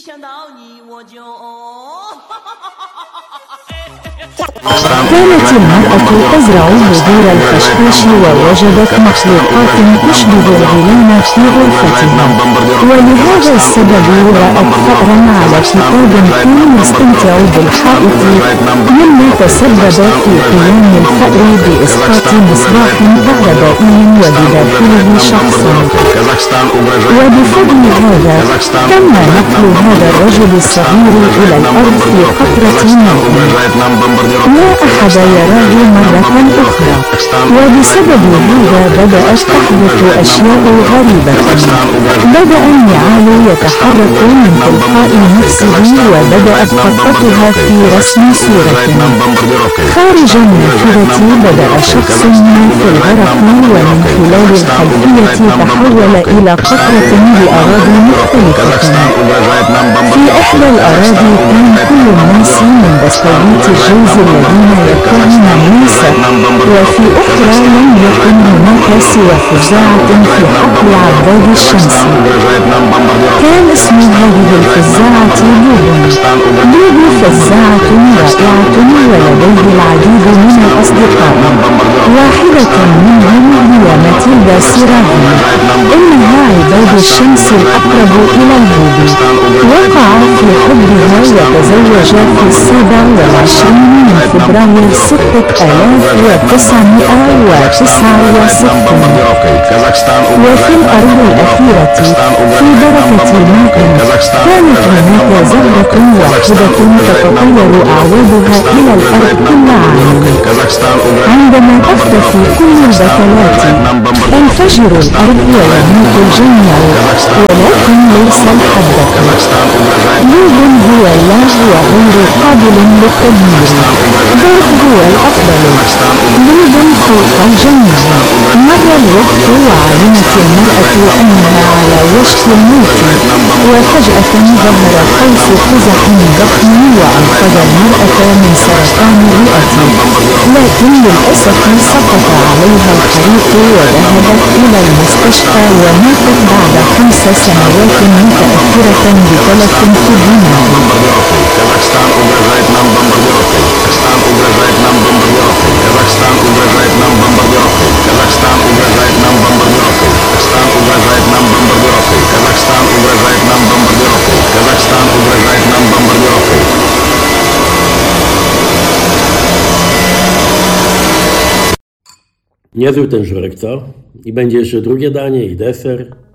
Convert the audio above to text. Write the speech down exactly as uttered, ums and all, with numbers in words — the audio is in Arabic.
想到你我就。 كانت المرأة تزرع بذور الخشخاش ووجدت مخلوقات تشبه الغيلان في غرفتها، ولهذا السبب رأت فأرا على كتاب كان يستمتع بالحائط، مما تسبب في قيام الفأر بإسقاط مصباح كهربائي وبداخله شخص، وبفضل هذا تم نقل هذا الرجل الصغير إلى الأرض في قطرة ماء لا أحد يراه مرة أخرى، وبسبب هذا بدأت تحدث أشياء غريبة. بدأ النعال يتحرك من تلقاء نفسه، وبدأت قطتها في رسم صورة. خارج النافذة بدأ شخص في الغرق، ومن خلال الخلفية تحول إلى قطرة بأراضي مختلفة. في إحدى الأراضي كان كل الناس من بسكويت الجوز الذين يكرهون الناس، وفي أخرى لم يكن هناك سوى فزاعة في حقل عباد الشمس. كان اسم هذه الفزاعة لوب. لوب فزاعة رائعة ولديه العديد من الأصدقاء، واحدة منهم هي ماتيلدا سيراهي، إنها عباد الشمس الأقرب إلى اللوب. وقع في حبها وتزوج في السابع والعشرين من فبراير ستة آلاف وتسعمائة وتسعة وستين. وفي الأرض الأخيرة في بركة الماء كانت هناك زهرة واحدة تتطير أعوادها إلى الأرض كل عام. عندما تختفي كل البكلات تنفجر الأرض ويموت الجميع، ولكن ليس الحبة. لوب هو الله وغير قابل للتدمير. ضرب هو الأفضل. لوب فوق الجميع. مر الوقت وعلمت المرأة أنها على وشك الموت، وفجأة ظهر قوس قزح ضخم وأنقذ المرأة من سرطان الرئة، لكن للأسف سقط عليها الحريق وذهبت إلى المستشفى وماتت بعد خمس سنوات متأخرة بتلف في الدماغ. Niezły ten żurek, co? I będzie jeszcze drugie danie i deser.